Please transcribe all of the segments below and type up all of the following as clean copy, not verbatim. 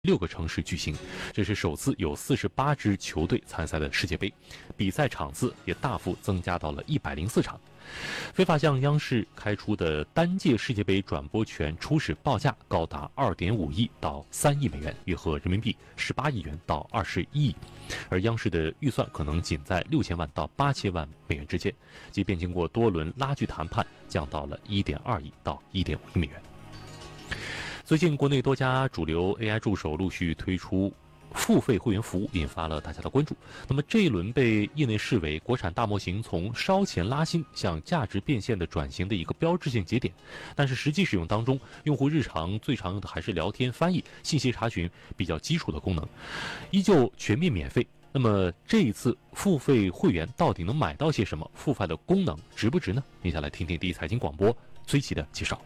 6个城市举行，这是首次有48支球队参赛的世界杯，比赛场次也大幅增加到了104场。非法向央视开出的单届世界杯转播权初始报价高达2.5亿到3亿美元，约合人民币18亿元到21亿，而央视的预算可能仅在6000万到8000万美元之间，即便经过多轮拉锯谈判，降到了1.2亿到1.5亿美元。最近，国内多家主流 AI 助手陆续推出付费会员服务，引发了大家的关注。那么这一轮被业内视为国产大模型从烧钱拉新向价值变现的转型的一个标志性节点，但是实际使用当中，用户日常最常用的还是聊天、翻译、信息查询比较基础的功能，依旧全面免费。那么这一次付费会员到底能买到些什么？付费的功能值不值呢？接下来听听第一财经广播崔琦的介绍。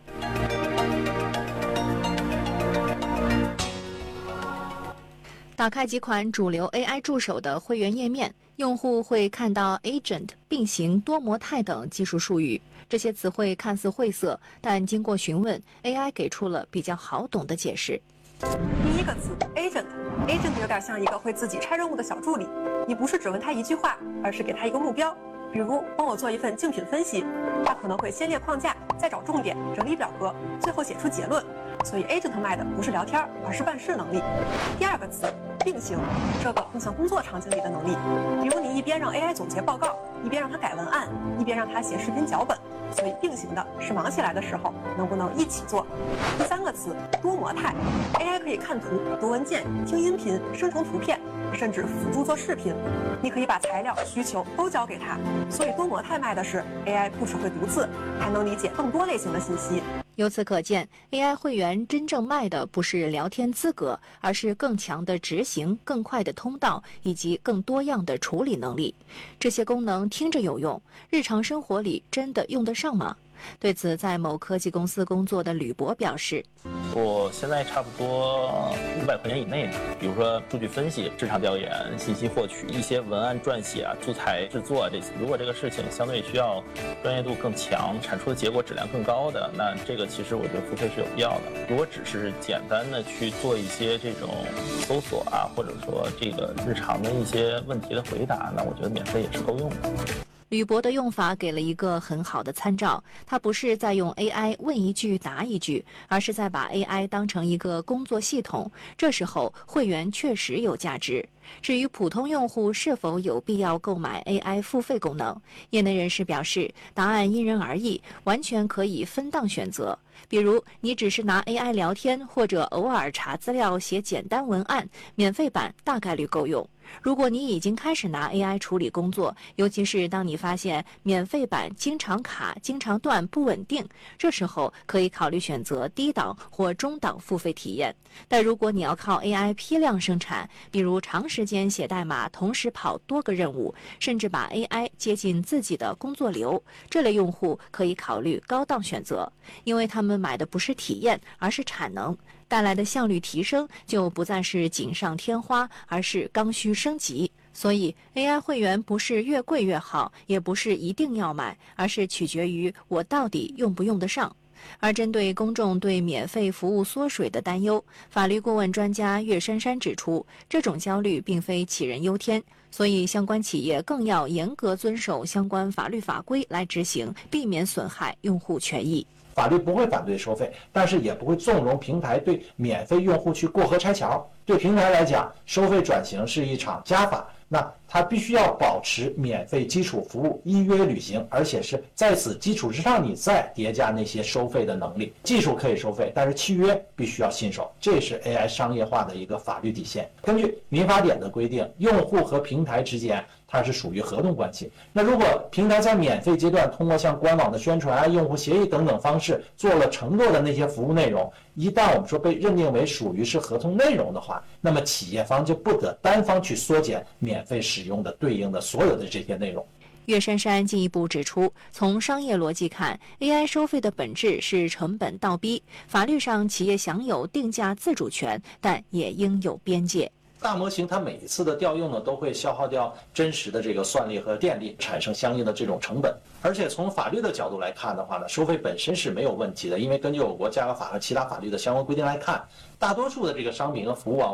打开几款主流 AI 助手的会员页面，用户会看到 agent、并行、多模态等技术术语。这些词汇看似晦涩，但经过询问 ，AI 给出了比较好懂的解释。 第一个词 agent 有点像一个会自己拆任务的小助理，你不是只问他一句话，而是给他一个目标。比如帮我做一份竞品分析，他可能会先列框架，再找重点，整理表格，最后写出结论。所以 agent 卖的不是聊天，而是办事能力。第二个词并行，这个更像工作场景里的能力，比如你一边让 AI 总结报告，一边让它改文案，一边让它写视频脚本。所以并行的是忙起来的时候能不能一起做。第三个词多模态， AI 可以看图、读文件、听音频、生成图片，甚至辅助做视频。你可以把材料、需求都交给它。所以多模态卖的是 AI 不只会读字，还能理解更多类型的信息。 由此可见 ，AI 会员真正卖的不是聊天资格，而是更强的执行、更快的通道以及更多样的处理能力。这些功能听着有用，日常生活里真的用得上吗？对此，在某科技公司工作的吕博表示：“ 我现在差不多500块钱以内的，比如说数据分析、市场调研、信息获取、一些文案撰写啊、素材制作这些。如果这个事情相对需要专业度更强、产出的结果质量更高的，那这个其实我觉得付费是有必要的。如果只是简单的去做一些这种搜索啊，或者说这个日常的一些问题的回答，那我觉得免费也是够用的。” 吕博的用法给了一个很好的参照，他不是在用 AI 问一句答一句，而是在把 AI 当成一个工作系统。这时候会员确实有价值。至于普通用户是否有必要购买 AI 付费功能，业内人士表示，答案因人而异，完全可以分档选择。比如你只是拿 AI 聊天，或者偶尔查资料写简单文案，免费版大概率够用。如果你已经开始拿 AI 处理工作，尤其是当你发现免费版经常卡、经常断、不稳定，这时候可以考虑选择低档或中档付费体验。但如果你要靠 AI 批量生产，比如长时间写代码，同时跑多个任务，甚至把 AI 接进自己的工作流，这类用户可以考虑高档选择，因为他们买的不是体验，而是产能。带来的效率提升就不再是锦上添花，而是刚需升级。所以 AI 会员不是越贵越好，也不是一定要买，而是取决于我到底用不用得上。而针对公众对免费服务缩水的担忧，法律顾问专家岳珊珊指出，这种焦虑并非杞人忧天，所以相关企业更要严格遵守相关法律法规来执行，避免损害用户权益。 法律不会反对收费，但是也不会纵容平台对免费用户去过河拆桥。对平台来讲，收费转型是一场加法，那它必须要保持免费基础服务依约履行，而且是在此基础之上你再叠加那些收费的能力。技术可以收费，但是契约必须要信守，这是 AI 商业化的一个法律底线。根据民法典的规定，用户和平台之间它是属于合同关系。那如果平台在免费阶段通过像官网的宣传、用户协议等等方式做了承诺的那些服务内容，一旦我们说被认定为属于是合同内容的话，那么企业方就不得单方去缩减免费使用的对应的所有的这些内容。 岳珊珊进一步指出，从商业逻辑看 ，AI 收费的本质是成本倒逼，法律上企业享有定价自主权，但也应有边界。 大模型它每一次的调用呢，都会消耗掉真实的这个算力和电力，产生相应的这种成本。而且从法律的角度来看的话呢，收费本身是没有问题的，因为根据我国价格法和其他法律的相关规定来看，大多数的这个商品和服务啊，